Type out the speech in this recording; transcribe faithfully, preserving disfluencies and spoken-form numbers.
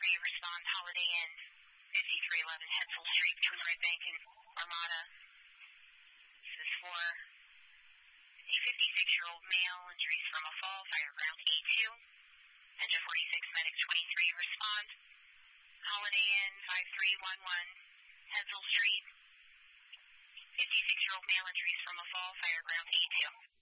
three, respond Holiday Inn, fifty-three eleven Hetzel Street between Red Bank and Armada. This is for a fifty-six-year-old male, injuries from a fall, fire ground A two. Engine forty-six, medic twenty-three, respond. Holiday Inn, five three one one, Hetzel Street. fifty-six-year-old male, injuries from a fall, fire ground A two.